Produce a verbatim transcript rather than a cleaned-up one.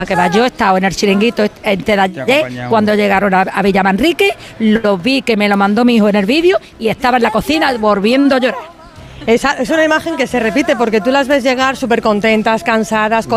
que va, yo he estado en el Chiringuito este de ayer cuando llegaron a, a Villamanrique, lo vi que me lo mandó mi hijo en el vídeo y estaba en la cocina volviendo a llorar. Esa, es una imagen que se repite porque tú las ves llegar súper contentas, cansadas, con